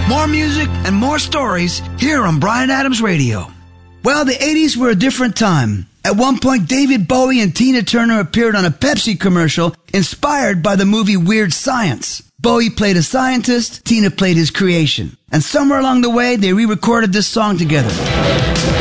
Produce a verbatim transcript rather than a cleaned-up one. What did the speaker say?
More music and more stories here on Bryan Adams Radio. Well, the eighties were a different time. At one point, David Bowie and Tina Turner appeared on a Pepsi commercial inspired by the movie Weird Science. Bowie played a scientist, Tina played his creation. And somewhere along the way, they re-recorded this song together.